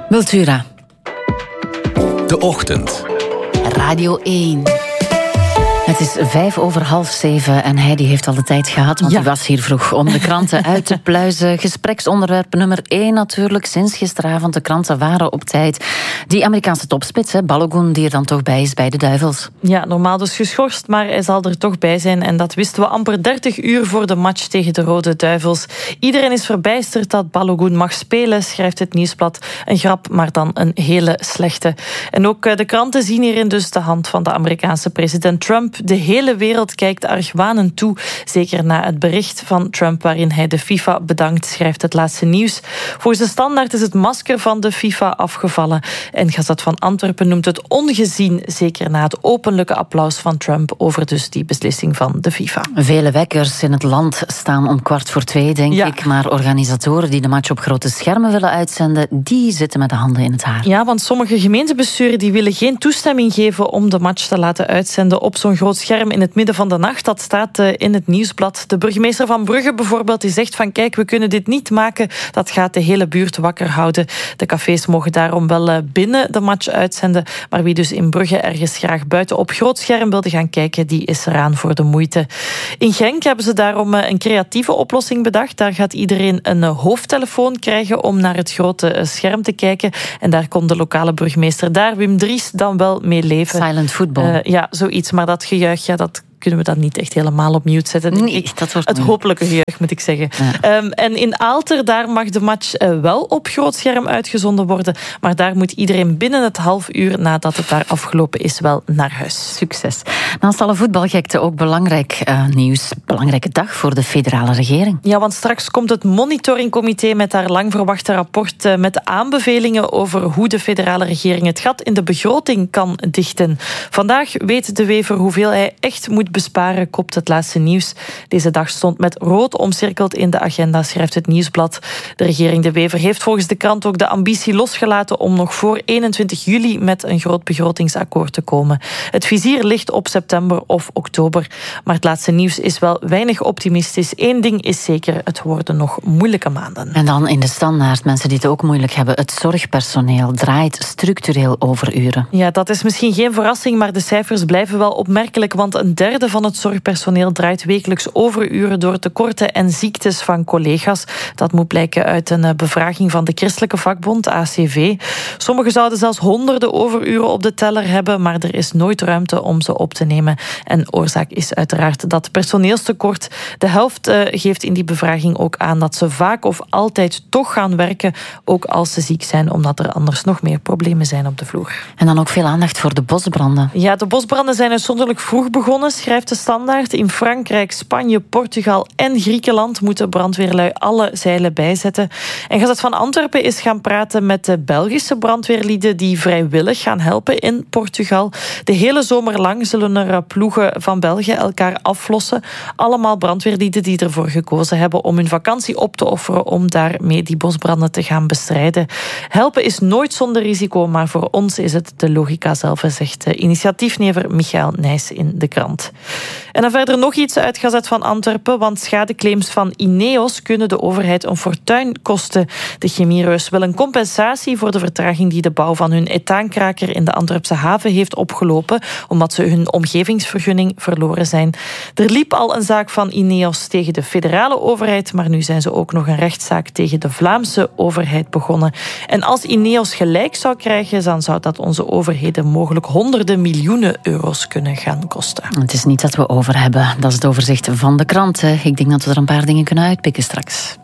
Wiltura. De Ochtend. Radio 1. Het is 6:05 en Heidi heeft al de tijd gehad, want die was hier vroeg om de kranten uit te pluizen. Gespreksonderwerp nummer 1 natuurlijk, sinds gisteravond. De kranten waren op tijd. Die Amerikaanse topspits, Balogun, die er dan toch bij is bij de Duivels. Ja, normaal dus geschorst, maar hij zal er toch bij zijn. En dat wisten we amper 30 uur voor de match tegen de Rode Duivels. Iedereen is verbijsterd dat Balogun mag spelen, schrijft het Nieuwsblad. Een grap, maar dan een hele slechte. En ook de kranten zien hierin dus de hand van de Amerikaanse president Trump. De hele wereld kijkt argwanend toe, zeker na het bericht van Trump waarin hij de FIFA bedankt, schrijft het Laatste Nieuws. Volgens de Standaard is het masker van de FIFA afgevallen. En Gazet van Antwerpen noemt het ongezien, zeker na het openlijke applaus van Trump over dus die beslissing van de FIFA. Vele wekkers in het land staan om 2:15, denk ik. Maar organisatoren die de match op grote schermen willen uitzenden, die zitten met de handen in het haar. Ja, want sommige gemeentebesturen die willen geen toestemming geven om de match te laten uitzenden op zo'n groot scherm in het midden van de nacht. Dat staat in het Nieuwsblad. De burgemeester van Brugge bijvoorbeeld, die zegt van kijk, we kunnen dit niet maken. Dat gaat de hele buurt wakker houden. De cafés mogen daarom wel binnen de match uitzenden. Maar wie dus in Brugge ergens graag buiten op groot scherm wilde gaan kijken, die is eraan voor de moeite. In Genk hebben ze daarom een creatieve oplossing bedacht. Daar gaat iedereen een hoofdtelefoon krijgen om naar het grote scherm te kijken. En daar kon de lokale burgemeester daar, Wim Dries, dan wel mee leven. Silent football. Ja, zoiets. Maar dat gejuich, dat kunnen we dat niet echt helemaal op mute zetten. Nee, dat wordt het hopelijke gejuich, moet ik zeggen. Ja. En in Aalter, daar mag de match wel op groot scherm uitgezonden worden, maar daar moet iedereen binnen het half uur nadat het daar afgelopen is wel naar huis. Succes. Naast alle voetbalgekte ook belangrijk nieuws. Belangrijke dag voor de federale regering. Ja, want straks komt het monitoringcomité met haar lang verwachte rapport met aanbevelingen over hoe de federale regering het gat in de begroting kan dichten. Vandaag weet De Wever hoeveel hij echt moet besparen, kopt het Laatste Nieuws. Deze dag stond met rood omcirkeld in de agenda, schrijft het Nieuwsblad. De regering De Wever heeft volgens de krant ook de ambitie losgelaten om nog voor 21 juli met een groot begrotingsakkoord te komen. Het vizier ligt op september of oktober. Maar het Laatste Nieuws is wel weinig optimistisch. Eén ding is zeker, het worden nog moeilijke maanden. En dan in de Standaard, mensen die het ook moeilijk hebben. Het zorgpersoneel draait structureel overuren. Ja, dat is misschien geen verrassing, maar de cijfers blijven wel opmerkelijk, want een derde van het zorgpersoneel draait wekelijks overuren door tekorten en ziektes van collega's. Dat moet blijken uit een bevraging van de christelijke vakbond ACV. Sommigen zouden zelfs honderden overuren op de teller hebben, maar er is nooit ruimte om ze op te nemen. En oorzaak is uiteraard dat personeelstekort. De helft geeft in die bevraging ook aan dat ze vaak of altijd toch gaan werken, ook als ze ziek zijn, omdat er anders nog meer problemen zijn op de vloer. En dan ook veel aandacht voor de bosbranden. Ja, de bosbranden zijn uitzonderlijk vroeg begonnen, schrijft de Standaard. In Frankrijk, Spanje, Portugal en Griekenland moeten brandweerlui alle zeilen bijzetten. En Gazet van Antwerpen is gaan praten met de Belgische brandweerlieden die vrijwillig gaan helpen in Portugal. De hele zomer lang zullen er ploegen van België elkaar aflossen. Allemaal brandweerlieden die ervoor gekozen hebben om hun vakantie op te offeren om daarmee die bosbranden te gaan bestrijden. Helpen is nooit zonder risico, maar voor ons is het de logica zelf, zegt initiatiefnemer Michael Nijs in de krant. En dan verder nog iets uit Gazet van Antwerpen, want schadeclaims van Ineos kunnen de overheid een fortuin kosten. De chemiereus wil een compensatie voor de vertraging die de bouw van hun etaankraker in de Antwerpse haven heeft opgelopen, omdat ze hun omgevingsvergunning verloren zijn. Er liep al een zaak van Ineos tegen de federale overheid, maar nu zijn ze ook nog een rechtszaak tegen de Vlaamse overheid begonnen. En als Ineos gelijk zou krijgen, dan zou dat onze overheden mogelijk honderden miljoenen euro's kunnen gaan kosten. Het is niet dat we over hebben. Dat is het overzicht van de kranten. Ik denk dat we er een paar dingen kunnen uitpikken straks.